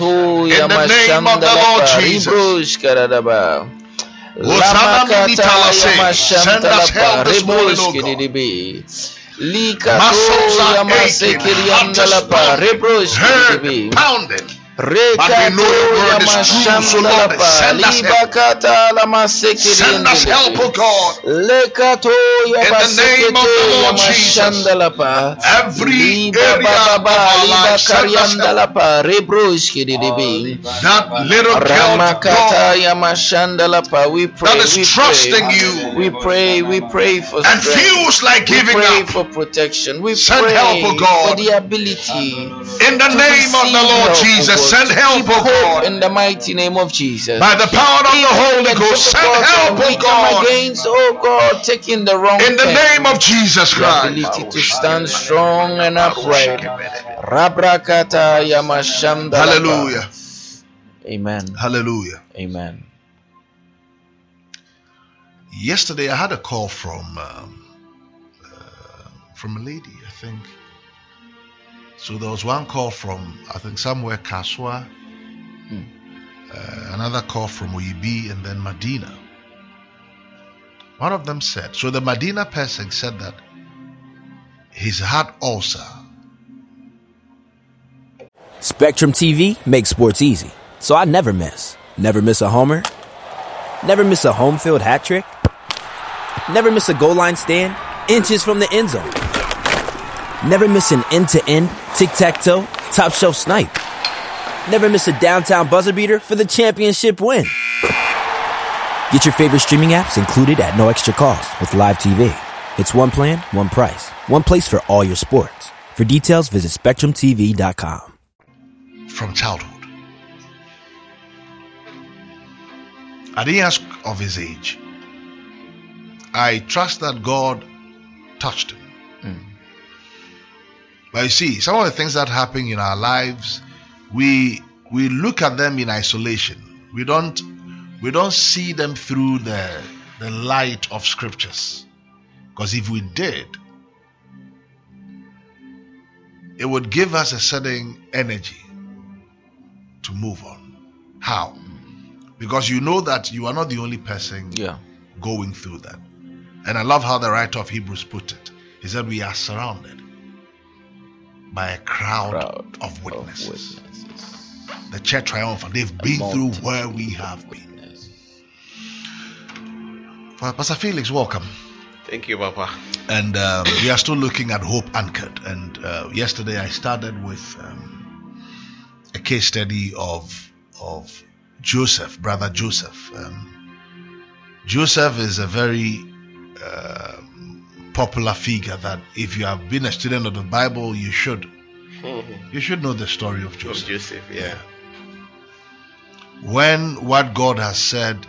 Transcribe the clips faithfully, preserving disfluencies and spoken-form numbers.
Likato In the name of the Lord Jesus. Lamakata Yamashantalapa Rebroshkidibi. Likato Yamasekiriandalapa Rebroshkidibi. Pounding. Rekato Yamashantalapa Libakata Send us help, Lamasekiriandalapa O God. Lekato Yamashandalapa Every area of our lives, send us help. Libakariandalapa Rebroshkidibi. That little girl, Ramakata God, Yamashandalapa, we pray, that is we trusting pray, you we pray, we pray for and strength. feels like We giving pray up. for protection. We Send pray help, O God. for the ability. In the to name of the receive Lord help, O Jesus, God. send help, Keep O God. in the mighty name of Jesus. By the power of the Holy Ghost, send help, we O come God. against, oh God, taking the wrong In the turn. name of Jesus The Christ. ability to stand strong and upright. Rabrakata Yamashandalapa. Hallelujah. Amen. Hallelujah. Amen. Yesterday I had a call from um, uh, from a lady, I think. So there was one call from, I think, somewhere Kaswa, Hmm. uh, another call from Oyibi, and then Medina. One of them said, so the Medina person said that he's had ulcer. Spectrum T V makes sports easy, so I never miss. Never miss a homer. Never miss a home field hat trick. Never miss a goal line stand inches from the end zone. Never miss an end-to-end, tic-tac-toe, top-shelf snipe. Never miss a downtown buzzer beater for the championship win. Get your favorite streaming apps included at no extra cost with Live T V. It's one plan, one price, one place for all your sports. For details, visit spectrum t v dot com. From childhood. I didn't ask of his age. I trust that God touched him. Mm. But you see, some of the things that happen in our lives, we we look at them in isolation. We don't we don't see them through the the light of scriptures. Because if we did, it would give us a certain energy to move on. How? Because you know that you are not the only person Yeah. going through that. And I love how the writer of Hebrews put it. He said we are surrounded by a crowd, Crowd of witnesses. Of witnesses. The church triumphant. They've been through where we have been. Witness. Well, Pastor Felix, welcome. Thank you, Papa. And um, we are still looking at Hope Anchored. And uh, yesterday I started with um, a case study of of Joseph, brother Joseph. Um, Joseph is a very uh, popular figure that if you have been a student of the Bible, you should you should know the story of Joseph. Of Joseph, yeah. When what God has said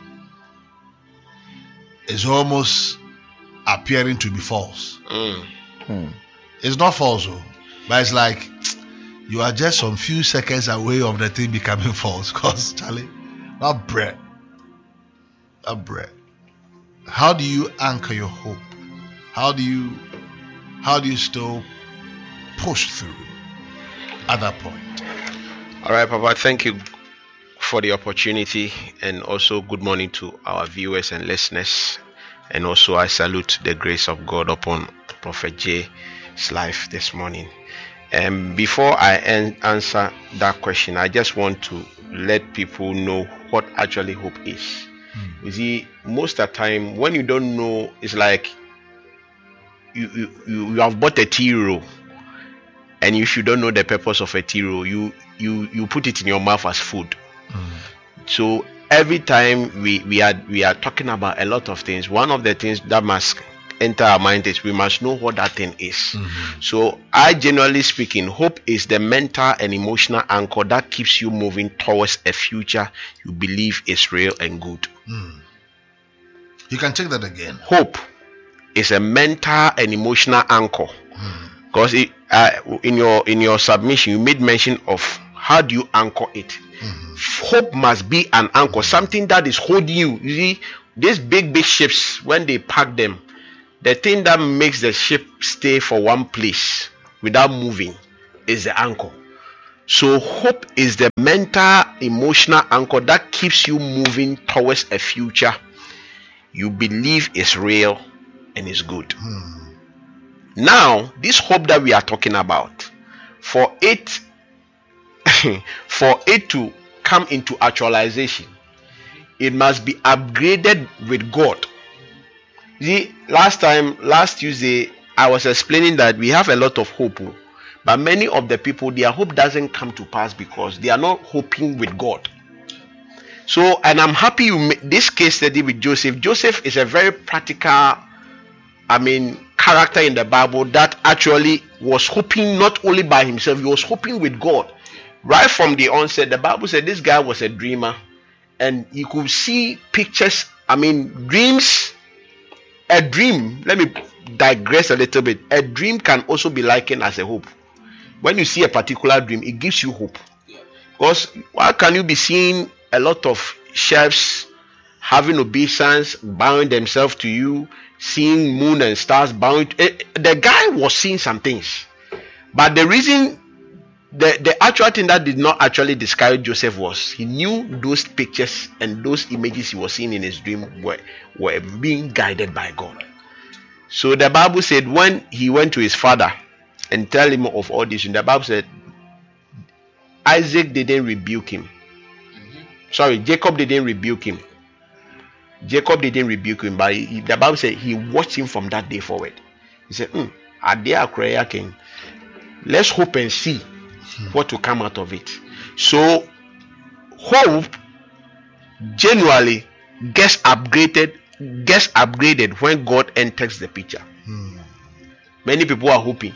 is almost appearing to be false. Mm. Hmm. It's not false, though, but it's like you are just some few seconds away of the thing becoming false. Because, Charlie, not bread. Not bread. How do you anchor your hope? How do you how do you still push through at that point? All right, Papa, thank you for the opportunity, and also good morning to our viewers and listeners. And also I salute the grace of God upon Prophet J's life this morning. And before I en- answer that question, I just want to let people know what actually hope is. Mm. You see, most of the time when you don't know, it's like you you, you have bought a tea roll, and if you don't know the purpose of a tea roll, you you you put it in your mouth as food. Mm. So every time we we are we are talking about a lot of things, one of the things that must enter our mind is we must know what that thing is. Mm-hmm. So I generally speaking, hope is the mental and emotional anchor that keeps you moving towards a future you believe is real and good. Mm. You can take that again. Hope is a mental and emotional anchor. Because mm. uh, in your in your submission you made mention of how do you anchor it. Mm-hmm. Hope must be an anchor, something that is holding you. You see, these big big ships, when they pack them, the thing that makes the ship stay for one place without moving is the anchor. So hope is the mental, emotional anchor that keeps you moving towards a future you believe is real and is good. Hmm. Now, this hope that we are talking about, for it for it to come into actualization, it must be upgraded with God. See, last time, last Tuesday, I was explaining that we have a lot of hope, but many of the people, their hope doesn't come to pass because they are not hoping with God. So, and I'm happy you made this case study with Joseph. Joseph is a very practical, I mean, character in the Bible that actually was hoping not only by himself, he was hoping with God. Right from the onset, the Bible said this guy was a dreamer and he could see pictures, I mean, dreams. A dream, let me digress a little bit. A dream can also be likened as a hope. When you see a particular dream, it gives you hope. Because why can you be seeing a lot of chefs having obeisance, bowing themselves to you, seeing moon and stars bowing to, eh, the guy was seeing some things. But the reason, the, the actual thing that did not actually discourage Joseph was he knew those pictures and those images he was seeing in his dream were, were being guided by God. So the Bible said when he went to his father and tell him of all this, and the Bible said Isaac didn't rebuke him. Mm-hmm. Sorry, Jacob didn't rebuke him. Jacob didn't rebuke him, but he, the Bible said he watched him from that day forward. He said, hmm, Adia King, let's hope and see what will come out of it. So hope genuinely gets upgraded gets upgraded when God enters the picture. Hmm. Many people are hoping.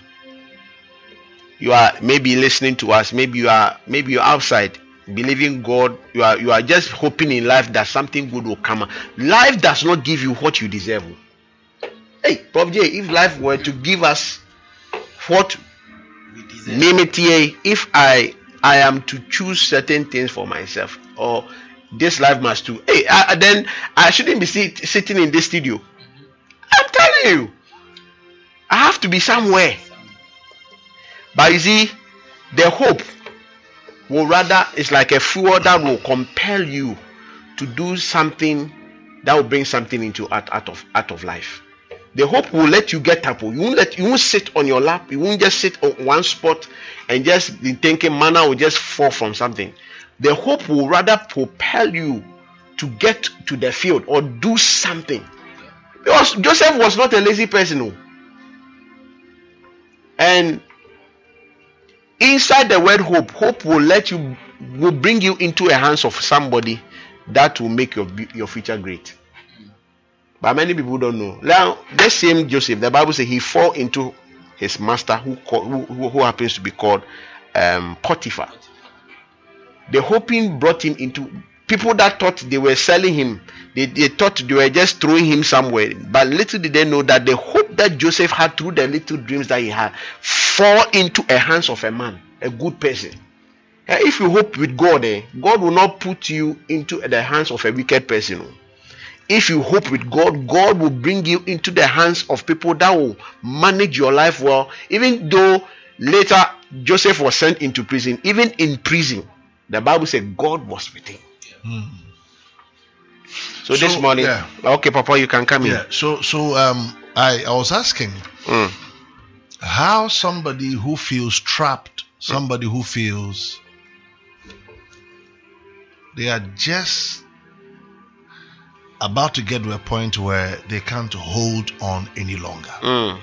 You are maybe listening to us, maybe you are maybe you're outside believing God, you are you are just hoping in life that something good will come. Life does not give you what you deserve. Hey, Prof J, if life were to give us what Mimity, if I I am to choose certain things for myself, or this life must do, hey, I, then I shouldn't be sit, sitting in this studio. I'm telling you, I have to be somewhere. But you see, the hope will rather, it's like a fuel that will compel you to do something that will bring something into out, out of out of life. The hope will let you get up. You won't let you won't sit on your lap. You won't just sit on one spot and just be thinking manna will just fall from something. The hope will rather propel you to get to the field or do something. Because Joseph was not a lazy person. And inside the word hope, hope will let you will bring you into the hands of somebody that will make your your future great. But many people don't know. Now, the same Joseph, the Bible says he fell into his master, who who, who happens to be called um, Potiphar. The hoping brought him into people that thought they were selling him. They, they thought they were just throwing him somewhere. But little did they know that the hope that Joseph had through the little dreams that he had fall into the hands of a man, a good person. If you hope with God, eh, God will not put you into the hands of a wicked person. If you hope with God, God will bring you into the hands of people that will manage your life well. Even though later Joseph was sent into prison, even in prison, the Bible said God was with him. Hmm. So, so this morning, yeah. Okay, Papa, you can come yeah. in. So, so um, I, I was asking mm. how somebody who feels trapped, somebody mm. who feels they are just about to get to a point where they can't hold on any longer. Mm.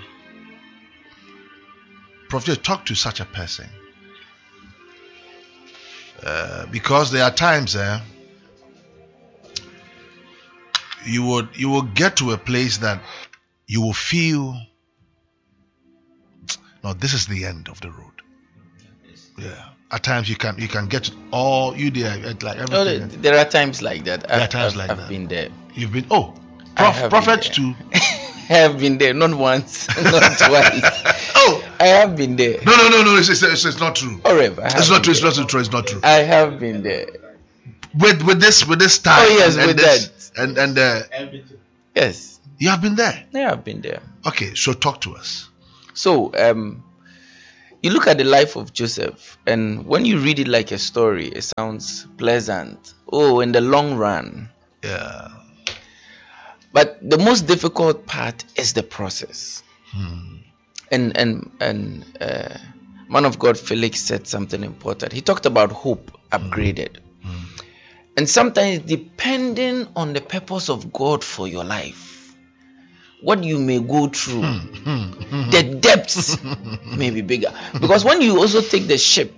Prophet, talk to such a person. Uh, because there are times there, eh, you would you will get to a place that you will feel, no, this is the end of the road. Yeah. At times you can you can get all you there like everything. Oh, there, there are times like that. There I've, are times I've, like I've that. been there. You've been oh, prof, prophets too. I have been there, not once, not twice. Oh, I have been there. No, no, no, no. It's, it's, it's, it's not true. Oh, Rev, I have it's not true. there. It's not true. It's not true. I have been there. With with this with this time. Oh yes, and, with and this, that. And and uh, everything. Yes. You have been there. I have been there. Okay, so talk to us. So um, you look at the life of Joseph, and when you read it like a story, it sounds pleasant. Oh, in the long run. Yeah. But the most difficult part is the process. Hmm. And and and uh, man of God Felix said something important. He talked about hope upgraded. Hmm. And sometimes, depending on the purpose of God for your life, what you may go through, the depths may be bigger. Because when you also take the ship,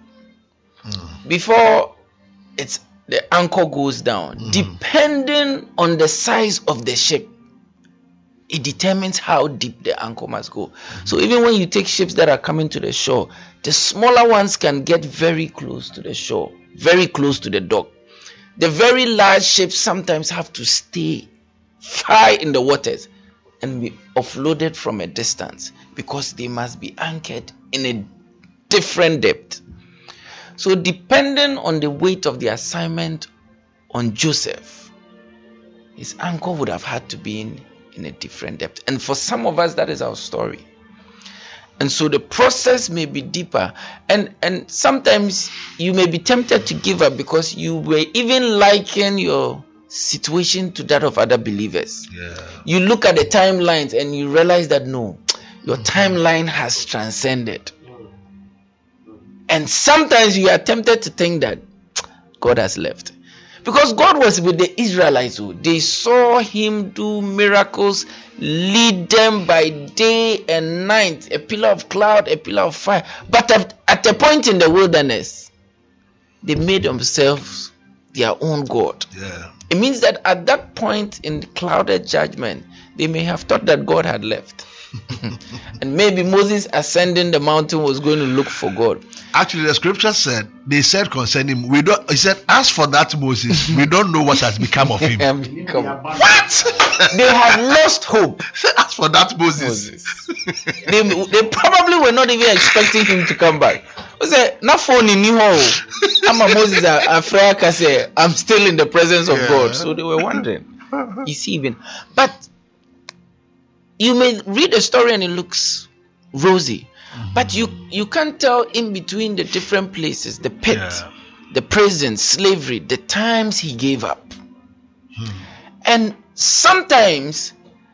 before it's the anchor goes down, mm. depending on the size of the ship, it determines how deep the anchor must go. Mm. So even when you take ships that are coming to the shore, the smaller ones can get very close to the shore, very close to the dock. The very large ships sometimes have to stay far in the waters and be offloaded from a distance because they must be anchored in a different depth. So depending on the weight of the assignment on Joseph, his anchor would have had to be in, in a different depth. And for some of us, that is our story. And so the process may be deeper. And, and sometimes you may be tempted to give up because you will even liken your situation to that of other believers. Yeah. You look at the timelines and you realize that no, your timeline has transcended. And sometimes you are tempted to think that God has left. Because God was with the Israelites. They saw him do miracles, lead them by day and night, a pillar of cloud, a pillar of fire. But at, at a point in the wilderness, they made themselves their own God. Yeah. It means that at that point in the clouded judgment, they may have thought that God had left. And maybe Moses ascending the mountain was going to look for God. Actually, the scripture said, they said concerning him, we don't, he said, as for that Moses, we don't know what has become of him. What? They have lost hope. As for that Moses. Moses. they, they probably were not even expecting him to come back. Say, not phone in New I'm a Moses, a Freya say, I'm still in the presence of yeah. God. So they were wondering. You see, even. But you may read the story and it looks rosy. Mm-hmm. But you, you can't tell in between the different places, the pit, yeah. the prison, slavery, the times he gave up. Hmm. And sometimes,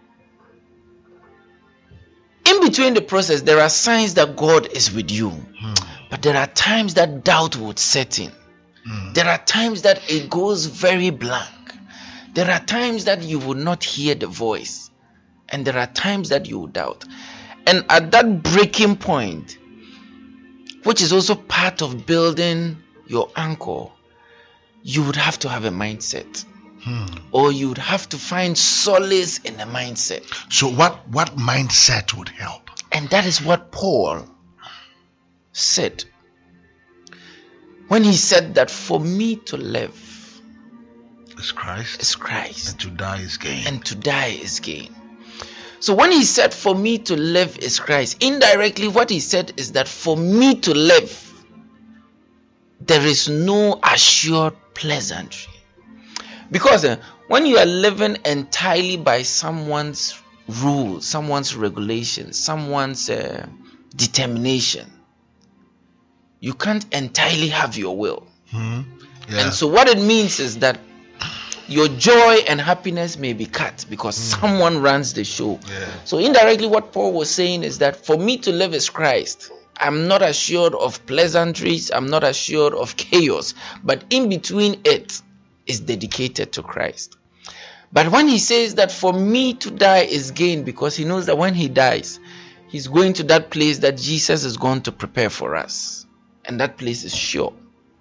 in between the process, there are signs that God is with you. Hmm. But there are times that doubt would set in. Hmm. There are times that it goes very blank. There are times that you will not hear the voice. And there are times that you will doubt. And at that breaking point, which is also part of building your anchor, you would have to have a mindset. Hmm. Or you would have to find solace in a mindset. So what, what mindset would help? And that is what Paul said. When he said that for me to live is Christ, is Christ. And to die is gain. And to die is gain. So when he said for me to live is Christ, indirectly what he said is that for me to live, there is no assured pleasantry. Because uh, when you are living entirely by someone's rule, someone's regulation, someone's uh, determination, you can't entirely have your will. Hmm. Yeah. And so what it means is that your joy and happiness may be cut because mm. someone runs the show. Yeah. So indirectly what Paul was saying is that for me to live is Christ. I'm not assured of pleasantries. I'm not assured of chaos. But in between it is dedicated to Christ. But when he says that for me to die is gain, because he knows that when he dies, he's going to that place that Jesus is going to prepare for us. And that place is sure.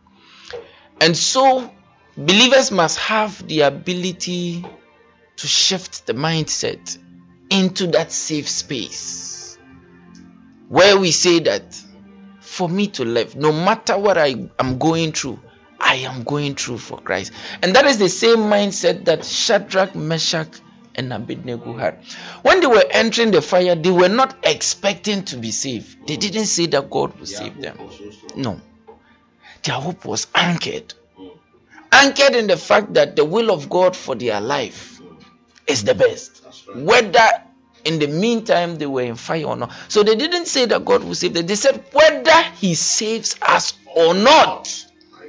And so believers must have the ability to shift the mindset into that safe space where we say that for me to live, no matter what I am going through, I am going through for Christ. And that is the same mindset that Shadrach, Meshach, and Abednego had. When they were entering the fire, they were not expecting to be saved. They didn't say that God would save them. No. Their hope was anchored. Anchored in the fact that the will of God for their life is the best. Whether In the meantime, they were in fire or not. So they didn't say that God will save them. They said whether he saves us or not.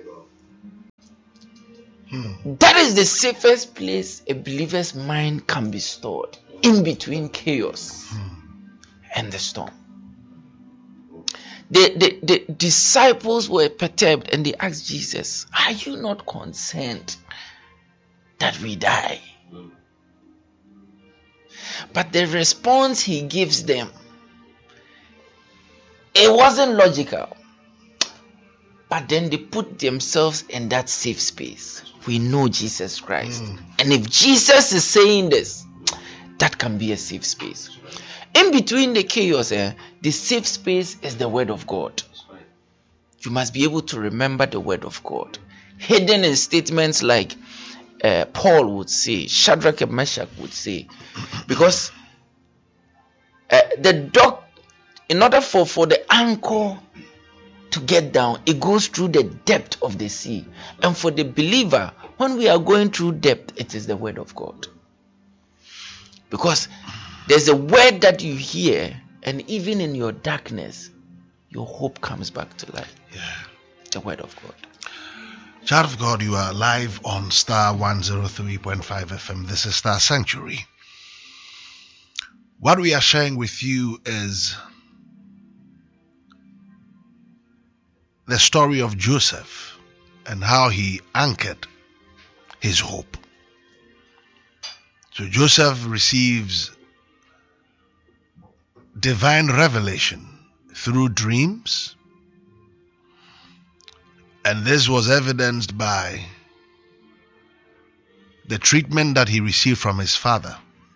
Hmm. That is the safest place a believer's mind can be stored, in between chaos hmm. and the storm. The, the, the disciples were perturbed and they asked Jesus, are you not concerned that we die? But the response he gives them, it wasn't logical. But then they put themselves in that safe space. We know Jesus Christ. Mm. And if Jesus is saying this, that can be a safe space. In between the chaos, eh, the safe space is the word of God. You must be able to remember the word of God. Hidden in statements like uh, Paul would say, Shadrach and Meshach would say. Because uh, the dock, in order for, for the anchor to get down, it goes through the depth of the sea. And for the believer, when we are going through depth, it is the word of God. Because there's a word that you hear, and even in your darkness, your hope comes back to life. Yeah. The word of God. Child of God, you are live on Star one oh three point five F M. This is Star Sanctuary. What we are sharing with you is the story of Joseph and how he anchored his hope. So Joseph receives divine revelation through dreams, and this was evidenced by the treatment that he received from his father.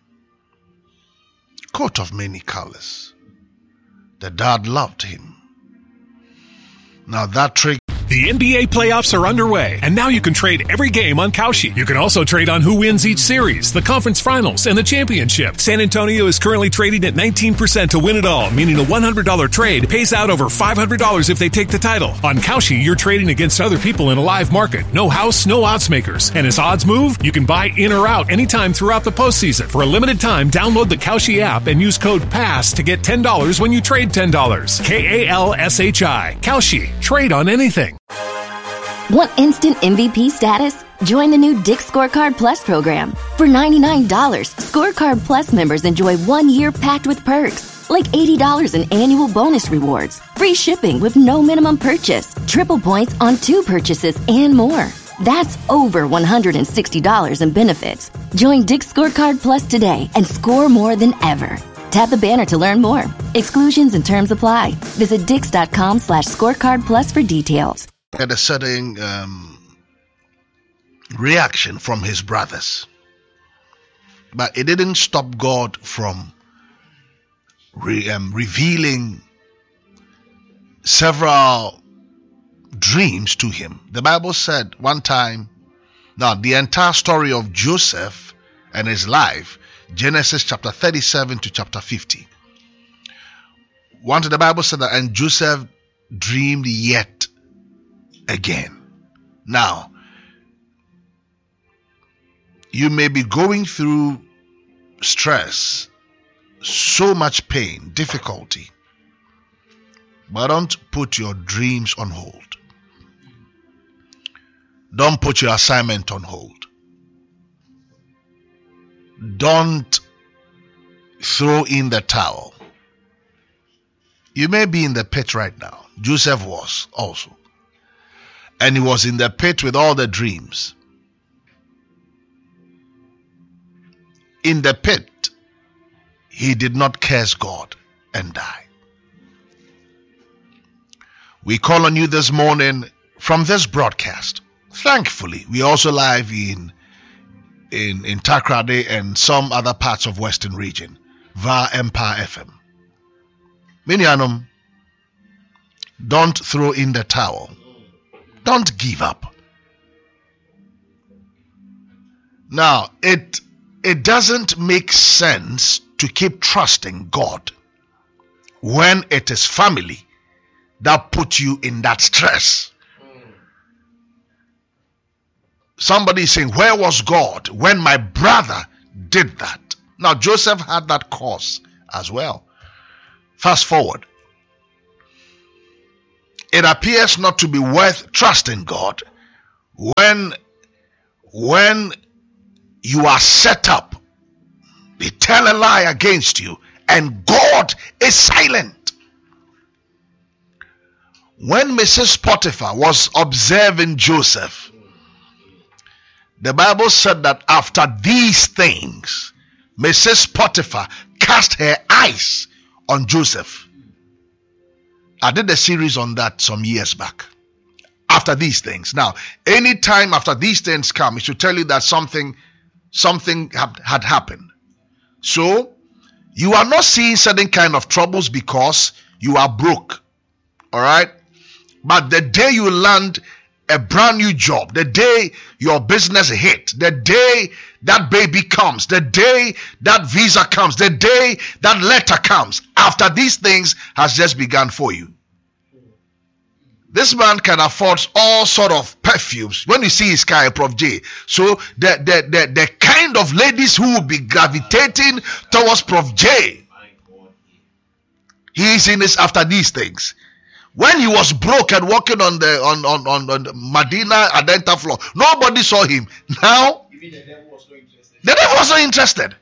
Coat of many colors. The dad loved him. Now that trick. The N B A playoffs are underway, and now you can trade every game on Kalshi. You can also trade on who wins each series, the conference finals, and the championship. San Antonio is currently trading at nineteen percent to win it all, meaning a one hundred dollars trade pays out over five hundred dollars if they take the title. On Kalshi, you're trading against other people in a live market. No house, no odds makers. And as odds move, you can buy in or out anytime throughout the postseason. For a limited time, download the Kalshi app and use code PASS to get ten dollars when you trade ten dollars. K A L S H I. Kalshi. Trade on anything. Want instant M V P status? Join the new Dick's Scorecard Plus program. For ninety-nine dollars, Scorecard Plus members enjoy one year packed with perks, like eighty dollars in annual bonus rewards, free shipping with no minimum purchase, triple points on two purchases, and more. That's over one hundred sixty dollars in benefits. Join Dick's Scorecard Plus today and score more than ever. Tap the banner to learn more. Exclusions and terms apply. Visit dix.com slash scorecard plus for details. Had a certain um, reaction from his brothers, but it didn't stop God from re- um, revealing several dreams to him. The Bible said one time, now the entire story of Joseph and his life, Genesis chapter thirty-seven to chapter fifty. One to the Bible said that, and Joseph dreamed yet again. Now, you may be going through stress, so much pain, difficulty, but don't put your dreams on hold. Don't put your assignment on hold. Don't throw in the towel. You may be in the pit right now. Joseph was also. And he was in the pit with all the dreams. In the pit, he did not curse God and die. We call on you this morning from this broadcast. Thankfully, we are also live in in, in Takrade and some other parts of Western region via Empire F M. Minianum, don't throw in the towel. Don't give up. Now, it it doesn't make sense to keep trusting God when it is family that put you in that stress. Somebody is saying, where was God when my brother did that? Now, Joseph had that cause as well. Fast forward. It appears not to be worth trusting God when, when you are set up. They tell a lie against you and God is silent. When Missus Potiphar was observing Joseph, the Bible said that after these things, Missus Potiphar cast her eyes on Joseph. I did a series on that some years back. After these things. Now, anytime after these things come, it should tell you that something, something had, had happened. So, you are not seeing certain kind of troubles because you are broke. Alright? But the day you land a brand new job, the day your business hit, the day that baby comes, the day that visa comes, the day that letter comes, after these things has just begun for you. This man can afford all sort of perfumes. When you see his car, Prof J. So the, the, the, the kind of ladies who will be gravitating towards Prof J, he is in this after these things. When he was broke and walking on the on on on, on the Medina Adenta floor, nobody saw him. Now, even the devil was not interested. The devil was not interested.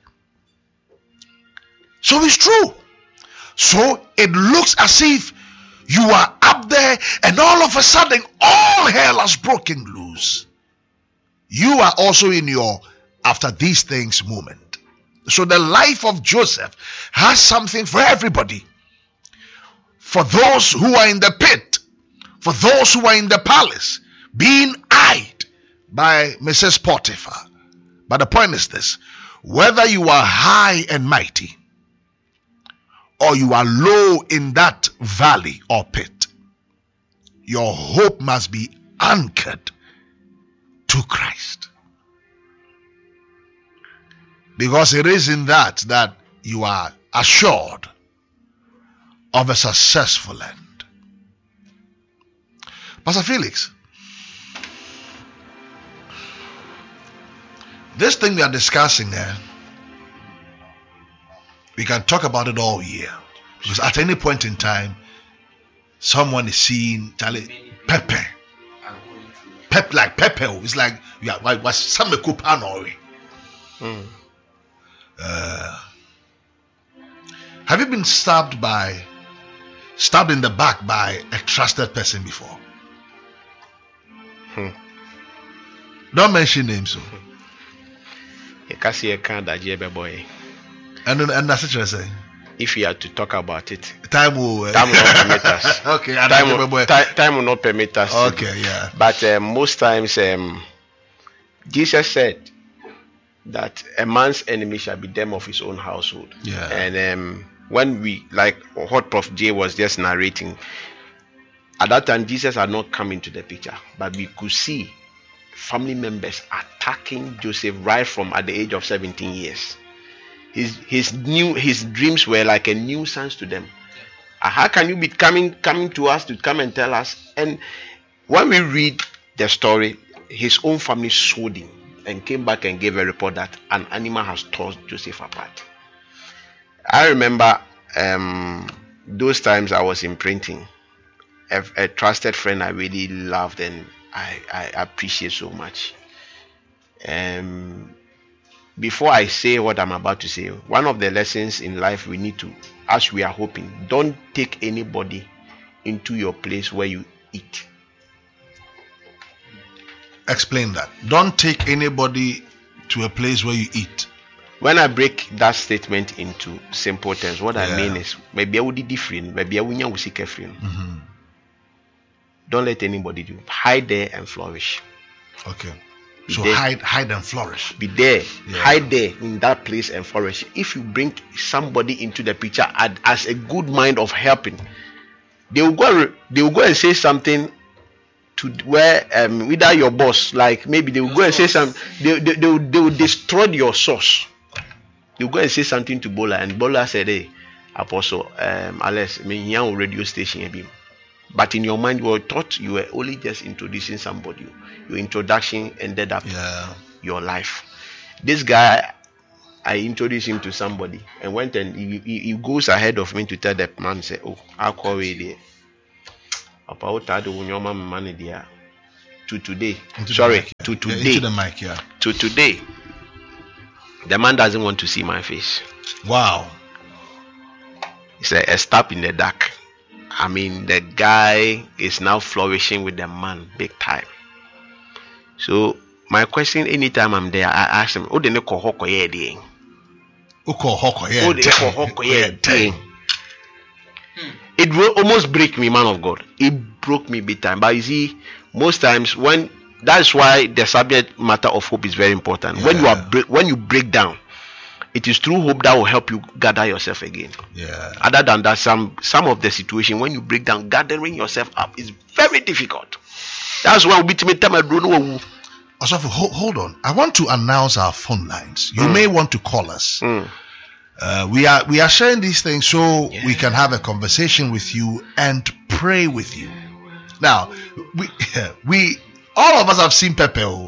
So it's true. So it looks as if you are up there and all of a sudden all hell has broken loose. You are also in your after these things moment. So the life of Joseph has something for everybody. For those who are in the pit, for those who are in the palace, being eyed by Missus Potiphar. But the point is this: whether you are high and mighty, or you are low in that valley or pit, your hope must be anchored to Christ. Because it is in that that you are assured of a successful end. Pastor Felix, this thing we are discussing here, we can talk about it all year. Because at any point in time, someone is seeing Charlie Pepe. Pep like Pepe. It's like you are was some kupanori. Uh have you been stabbed by stabbed in the back by a trusted person before? Hmm. Don't mention names. So. You can see a card that you boy. And and that's what you're saying. If you had to talk about it, time will, uh, time will not permit us. Okay, time will, time, time will not permit us. Okay, yeah. But uh, most times, um, Jesus said that a man's enemy shall be them of his own household. Yeah. And um, when we, like what Prof J was just narrating, at that time Jesus had not come into the picture, but we could see family members attacking Joseph right from at the age of seventeen years. His his new his dreams were like a nuisance to them. Uh, how can you be coming coming to us to come and tell us? And when we read the story, his own family sold him and came back and gave a report that an animal has torn Joseph apart. I remember um, those times I was in printing. A, a trusted friend I really loved and I, I appreciate so much. Um, before I say what I'm about to say, one of the lessons in life we need to, as we are hoping, don't take anybody into your place where you eat. Explain that. Don't take anybody to a place where you eat. When I break that statement into simple terms, what yeah. I mean is maybe I would be different, maybe I would be different. Mm-hmm. Don't let anybody do. Hide there and flourish. Okay. Be so there. hide, hide and flourish. Be there, yeah. hide there in that place and flourish. If you bring somebody into the picture as a good mind of helping, they will go. They will go and say something to where um, either your boss, like maybe they will your go source. and say something. They they they will, they will destroy your source. They will go and say something to Bola, and Bola said, "Hey, Apostle, um, Alex, I mean, young radio station, but in your mind you were thought you were only just introducing somebody. Your introduction ended up yeah. your life. This guy I introduced him to somebody and went and he, he, he goes ahead of me to tell the man, say, oh, I'll call you there. To today, Into sorry, mic, yeah. to Yeah, today, into the mic, yeah. to today, the man doesn't want to see my face. Wow. It's a, a step in the dark. I mean, the guy is now flourishing with the man big time. So my question, anytime I'm there, I ask him, "Oh, the neko hoko ye ding? Uko hoko, yeah. Oh, the neko hoko ye ding?" It will almost break me, man of God. It broke me big time. But you see, most times when that's why the subject matter of hope is very important. Yeah. When you are break, when you break down, it is through hope that will help you gather yourself again. Yeah. Other than that, some some of the situation when you break down, gathering yourself up is very difficult. That's why we meet time I don't know. Also, hold, hold on. I want to announce our phone lines. You Mm. may want to call us. Mm. Uh, we are we are sharing these things so Yeah. we can have a conversation with you and pray with you. Now, we we all of us have seen Pepe. oh.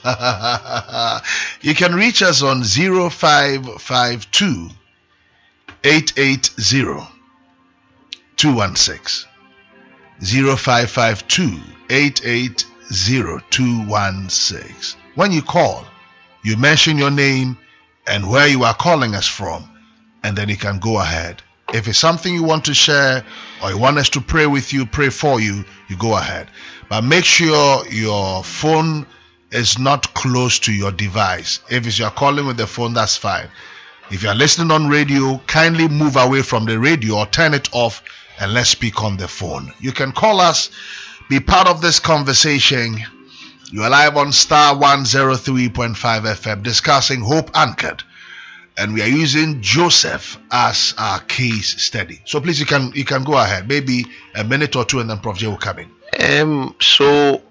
You can reach us on zero five five two eight eight zero two one six. zero five five two eight eight zero two one six. When you call, you mention your name and where you are calling us from, and then you can go ahead. If it's something you want to share or you want us to pray with you, pray for you, you go ahead. But make sure your phone is not close to your device. If it's you're calling with the phone, that's fine. If you're listening on radio, kindly move away from the radio or turn it off and let's speak on the phone. You can call us, be part of this conversation. You are live on Star one oh three point five F M discussing Hope Anchored. And we are using Joseph as our case study. So please, you can you can go ahead. Maybe a minute or two and then Prof J will come in. Um. So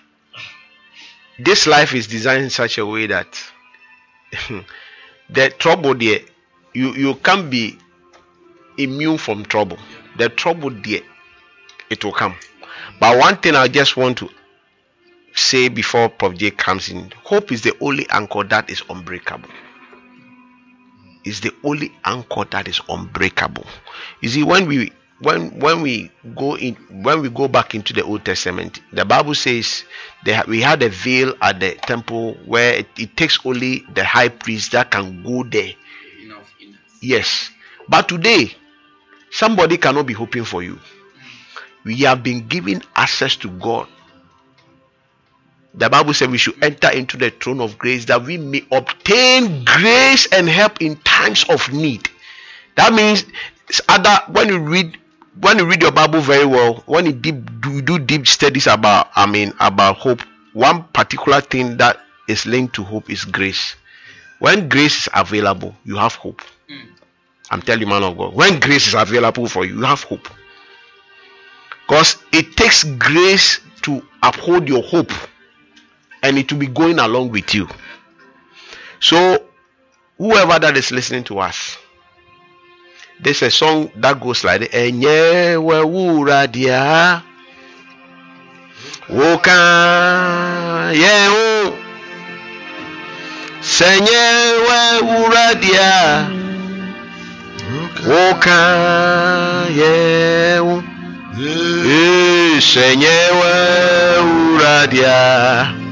this life is designed in such a way that the trouble there, you you can't be immune from trouble. The trouble there, it will come. But one thing I just want to say before Prof J comes in, hope is the only anchor that is unbreakable. Is the only anchor that is unbreakable. You see, when we when when we go in when we go back into the Old Testament, the Bible says that we had a veil at the temple where it, it takes only the high priest that can go there. Yes, but today somebody cannot be hoping for you. We have been given access to God. The Bible says we should enter into the throne of grace that we may obtain grace and help in times of need. That means other when you read when you read your Bible very well, when you deep, do, do deep studies about I mean about hope, one particular thing that is linked to hope is grace. When grace is available, you have hope. Mm. I'm telling you, man of God, when grace is available for you, you have hope. Because it takes grace to uphold your hope. And it will be going along with you. So, whoever that is listening to us, there's a song that goes like this. Enye we wura dia woka ye o senye we wura dia woka ye o senye we wura dia